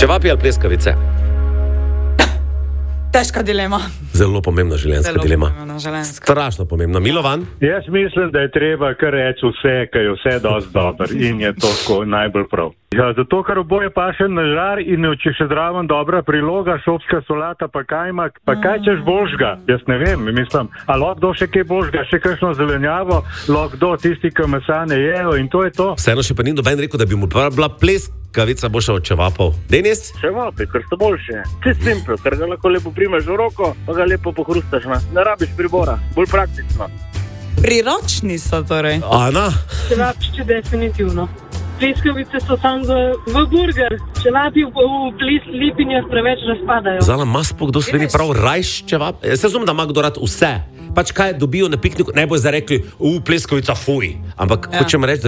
Čevapi ali pleskavice? Težka dilema. Zelo pomembna življenjska dilema. Strašno pomembna. Milovan? Jaz mislim, da je treba kar reči vse, ker je vse dosti dobro in je to tako najbolj prav. Ja, zato, ker oboje paše na žar in če še zraven dobra priloga, šopska solata pa kajmak, pa kaj češ božga? Jaz ne vem, mislim, a lahko kdo še kaj božga, še kakšno zelenjavo, lahko kdo tisti, ki mesa ne jejo in to je to. Vseeno še pa ni noben rekel, da bi mu bila pleskavica boljša od čevapov. Denis? Čevapi, ker so boljše. Čist simpel, ker ga lahko lepo primeš v roko, pa ga lepo pohrustaš. Ne rabiš pribora, bolj praktično. Priročni so torej. Ana? Čevapišče definitivno. Pleskavice so samo v burger. Čevapi v lipinjah preveč razpadajo. Zala, ima sploh kdo sveni prav rajš čevap? Jaz razumem, da ima kdo rad vse. Pač kaj dobijo na pikniku, ne bo zdaj rekli, pleskavica fuj. Ampak hočem reči,